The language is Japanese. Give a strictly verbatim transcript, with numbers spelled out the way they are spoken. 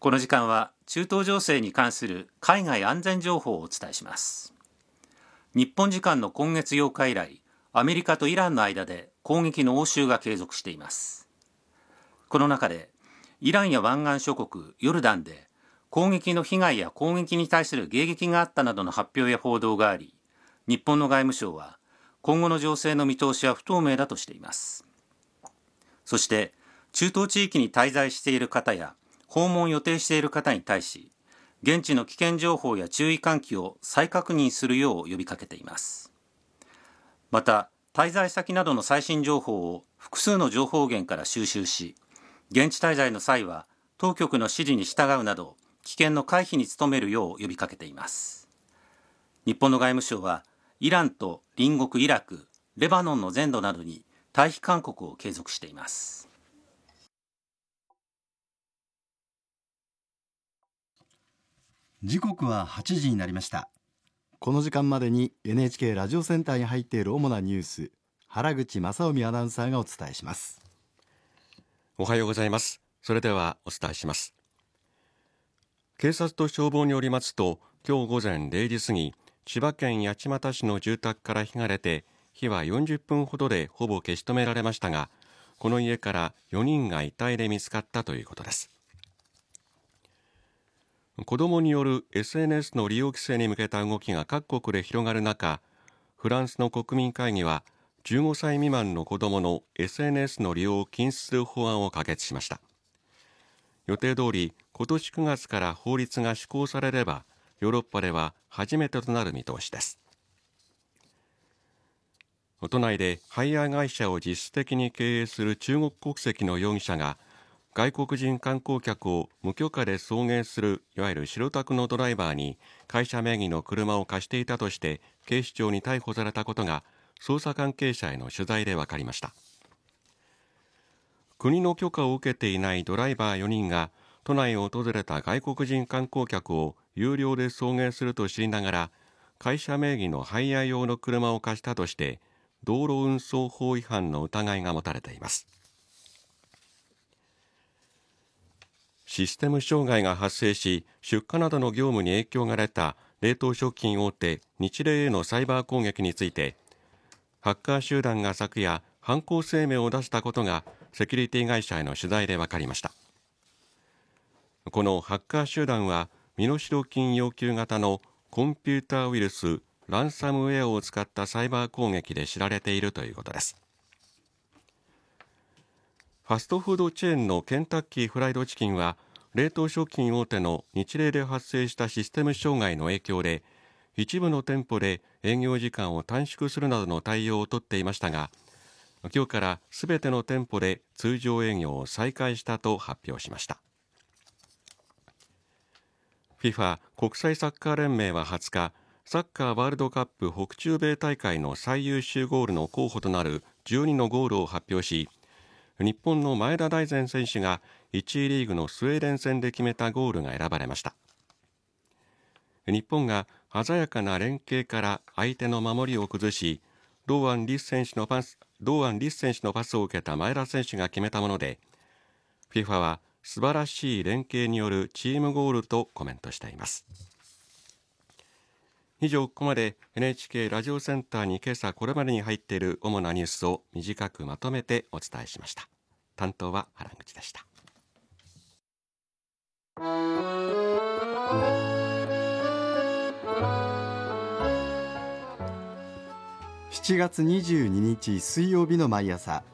この時間は中東情勢に関する海外安全情報をお伝えします。日本時間の今月ようか以来、アメリカとイランの間で攻撃の応酬が継続しています。この中でイランや湾岸諸国ヨルダンで攻撃の被害や攻撃に対する迎撃があったなどの発表や報道があり、日本の外務省は今後の情勢の見通しは不透明だとしています。そして中東地域に滞在している方や訪問を予定している方に対し、現地の危険情報や注意喚起を再確認するよう呼びかけています。また、滞在先などの最新情報を複数の情報源から収集し、現地滞在の際は当局の指示に従うなど、危険の回避に努めるよう呼びかけています。日本の外務省は、イランと隣国イラク、レバノンの全土などに退避勧告を継続しています。 時刻ははちじになりました。この時間までに エヌエイチケー ラジオセンターに入っている主なニュース、原口正臣アナウンサーがお伝えします。 おはようございます。それではお伝えします。警察と消防によりますと、今日午前れいじ過ぎ、千葉県八街市の住宅から火が出て、火はよんじゅっぷんほどでほぼ消し止められましたが、この家からよにんが遺体で見つかったということです。子どもによる エスエヌエス の利用規制に向けた動きが各国で広がる中、フランスの国民会議はじゅうごさい未満の子どもの エスエヌエス の利用を禁止する法案を可決しました。予定通り今年くがつから法律が施行されれば、ヨーロッパでは初めてとなる見通しです。都内でハイヤー会社を実質的に経営する中国国籍の容疑者が、外国人観光客を無許可で送迎するいわゆる白タクのドライバーに会社名義の車を貸していたとして警視庁に逮捕されたことが捜査関係者への取材で分かりました。国の許可を受けていないドライバーよにんが都内を訪れた外国人観光客を有料で送迎すると知りながら、会社名義のハイヤー用の車を貸したとして道路運送法違反の疑いが持たれています。システム障害が発生し、出荷などの業務に影響が出た冷凍食品大手ニチレイへのサイバー攻撃について、ハッカー集団が昨夜犯行声明を出したことがセキュリティ会社への取材で分かりました。このハッカー集団は身代金要求型のコンピューターウイルスランサムウェアを使ったサイバー攻撃で知られているということです。ファストフードチェーンのケンタッキーフライドチキンは、冷凍食品大手のニチレイで発生したシステム障害の影響で、一部の店舗で営業時間を短縮するなどの対応を取っていましたが、今日からすべての店舗で通常営業を再開したと発表しました。フィファ 国際サッカー連盟ははつか、サッカーワールドカップ北中米大会の最優秀ゴールの候補となるじゅうにのゴールを発表し、日本の前田大然選手がいちいリーグのスウェーデン戦で決めたゴールが選ばれました。日本が鮮やかな連携から相手の守りを崩し、堂安律選手のパス、堂安律選手のパスを受けた前田選手が決めたもので、フィファ は素晴らしい連携によるチームゴールとコメントしています。以上、ここまで エヌエイチケー ラジオセンターに今朝これまでに入っている主なニュースを短くまとめてお伝えしました。担当は原口でした。 しちがつにじゅうににち水曜日の毎朝、